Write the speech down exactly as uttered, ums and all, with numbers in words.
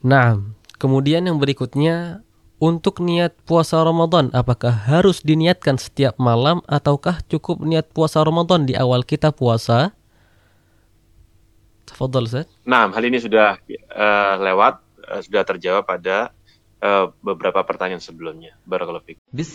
Nah, kemudian yang berikutnya, untuk niat puasa Ramadan, apakah harus diniatkan setiap malam ataukah cukup niat puasa Ramadan di awal kita puasa? Tafadhal, Ustaz. Nah, hal ini sudah uh, lewat, uh, sudah terjawab pada uh, beberapa pertanyaan sebelumnya. Barakallahu fiik.